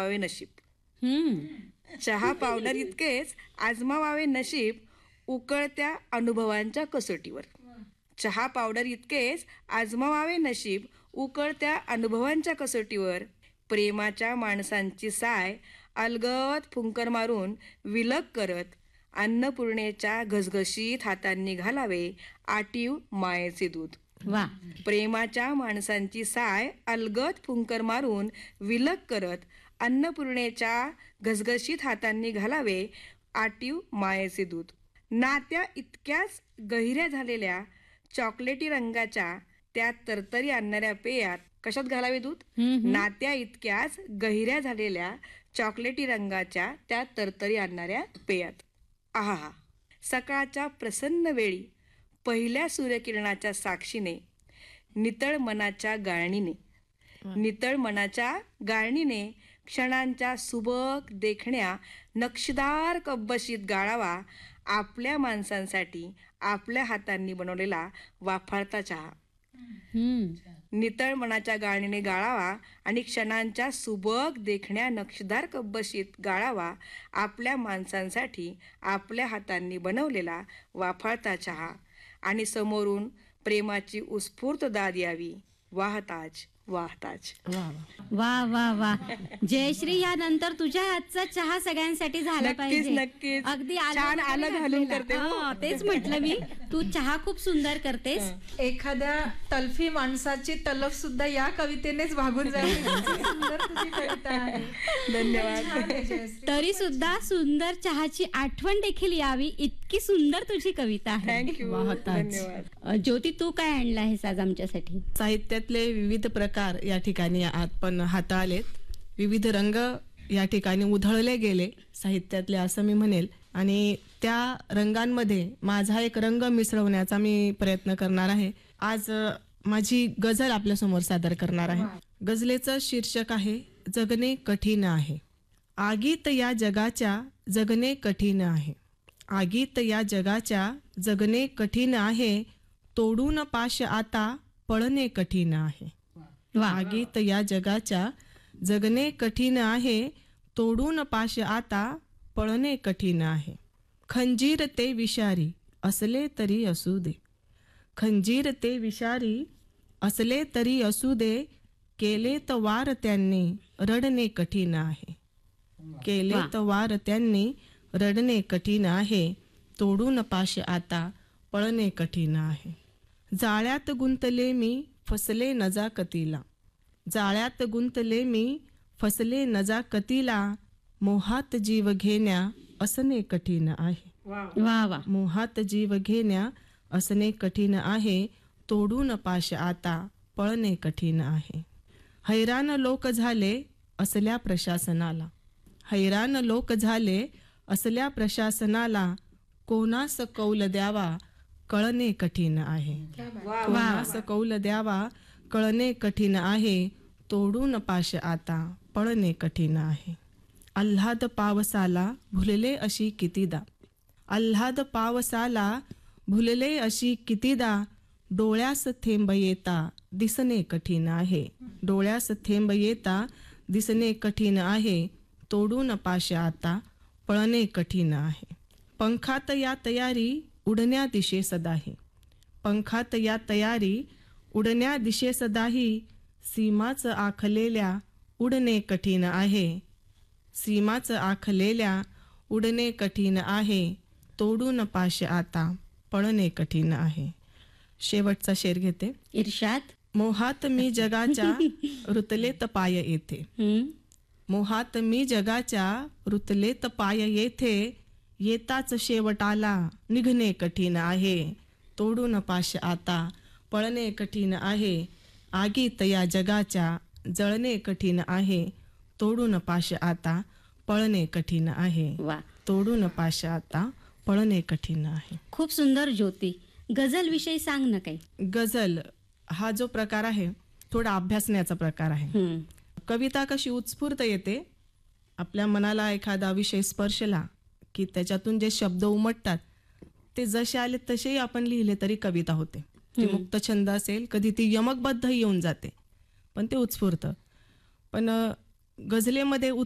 आजमावावे नशीब. चहा पावडर इतकेच आजमावावे नशीब उकळत्या अनुभवांच्या कसोटीवर. चहा पावडर इतकेच आजमावावे नशीब उकळत्या अनुभवांच्या कसोटीवर. प्रेमाच्या माणसांची साय अलगद फुंकर मारून विलग करत अन्नपूर्णेच्या घसघशीत हातांनी घालावे आटीव मायेचे दूध. वा. प्रेमाच्या माणसांची साय अलगद फुंकर मारून विलग करत अन्नपूर्णेच्या घसघशीत हातांनी घालावे आटीव मायेचे दूध. नात्या इतक्याच गहिऱ्या झालेल्या चॉकलेटी रंगाच्या त्या तरतरी आणणाऱ्या पेयात कशात घालावे दूध? नात्या इतक्याच गहिऱ्या झालेल्या चॉकलेटी रंगाच्या त्या तरतरी आणणाऱ्या पेयात. आहा, सकाळच्या प्रसन्न वेळी पहिल्या सूर्यकिरणाच्या साक्षीने नितळ मनाच्या गाळणीने क्षणांच्या सुबक देखण्या नक्षीदार कब्बशीत गाळावा आपल्या माणसांसाठी आपल्या हातांनी बनवलेला वाफाळता चहा. नितळ मनाच्या गाळणीने गाळावा आणि क्षणांच्या सुबक देखण्या नक्षीदार कब्बशीत गाळावा आपल्या माणसांसाठी आपल्या हातांनी बनवलेला वाफाळता चहा. आणि समोरून प्रेमाची उत्स्फूर्त दाद यावी. वाहताज वाहताज. वा वा वा. जयश्री, यानंतर तुझ्या हातचा चहा सगळ्यांसाठी झाला पाहिजे. नक्कीच. अगदी छान आलं घालून करते. तेच म्हटलं मी, तू चहा खूप सुंदर करतेस. एखाद्या तल्फी माणसाची तलफ सुद्धा या कवितेनेच भागून जाईल. सुंदर तुझी कविता आहे. धन्यवाद. तरी सुद्धा सुंदर चहाची आठवण देखील यावी इतकी सुंदर तुझी कविता आहे. थँक्यू. धन्यवाद. ज्योती, तू काय आणलं आहेस आज आमच्यासाठी? साहित्यातले विविध प्रकार या ठिकाणी आपण हाताळलेत. विविध रंग या ठिकाणी उधळले गेले साहित्यातले, असं मी म्हणेल. आणि त्या रंगांमध्ये माझा एक रंग मिसळवण्याचा मी प्रयत्न करणार आहे. आज माझी गझल आपल्यासमोर सादर करणार आहे. गझलेचं शीर्षक आहे जगणे कठीण आहे. आगीत या जगाच्या जगणे कठीण आहे. आगीत या जगाच्या जगणे कठीण आहे. तोडून पाश आता पळणे कठीण आहे. आगीत या जगाच्या जगणे कठीण आहे. तोडून पाश आता पळणे कठीण आहे. खंजीर ते विषारी असले तरी असू दे. खंजीर ते विषारी असले तरी असू दे. केले तर वार त्यांनी रडणे कठीण आहे. केले तर वार त्यांनी रडणे कठीण आहे. तोडून पाश आता पळणे कठीण आहे. जाळ्यात गुंतले मी फसले नजाकतीला. जाळ्यात गुंतले मी फसले नजाकतीला. मोहात जीव घेण्या असणे कठीण आहे. वा वा. मोहात जीव घेण्या असणे कठीण आहे. तोडून पाश आता पळणे कठीण आहे. हैराण लोक झाले असल्या प्रशासनाला. हैराण लोक झाले असल्या प्रशासनाला. कोणास कौल द्यावा कळणे कठीण आहे. कोणास कौल द्यावा कळणे कठीण आहे. तोडून पाश आता पळणे कठीण आहे. आल्हाद पावसाला भुलले अशी कितीदा. आल्हाद पावसाला भुलले अशी कितीदा. डोळ्यास थेंब येता दिसणे कठीण आहे. डोळ्यास थेंब येता दिसणे कठीण आहे. तोडून पाश आता पळणे कठीण आहे. पंखात या तयारी उडण्या दिशे सदाही. पंखात या तयारी उडण्या दिशे सदाही. सीमाच आखलेल्या उडणे कठीण आहे. सीमाच आखलेल्या उडणे कठीण आहे. तोडून पाश आता पळणे कठीण आहे. शेवटचा शेर घेते. इर्शाद. मोहात मी जगाच्या रुतलेत पाय येथे. मोहात मी जगाच्या रुतलेत पाय येथे. येताच शेवटाला निघणे कठीण आहे. तोडून पाश आता पळणे कठीण आहे. आगीत या जगाच्या जळणे कठीण आहे. तोडून पाश आता पळणे कठीण आहे. वा. तोडून पाश आता पळणे कठीण आहे. खूप सुंदर. ज्योती, गझल विषयी सांग ना काही. गझल हा जो प्रकार आहे थोडा अभ्यासण्याचा प्रकार आहे. कविता कशी उत्स्फूर्त येते. आपल्या मनाला एखादा विषय स्पर्शला की त्याच्यातून जे शब्द उमटतात ते जसे आले तसेही आपण लिहिले तरी कविता होते. ती मुक्त छंद असेल, कधी ती यमकबद्ध येऊन जाते, पण ते उत्स्फूर्त. पण गझलेमध्ये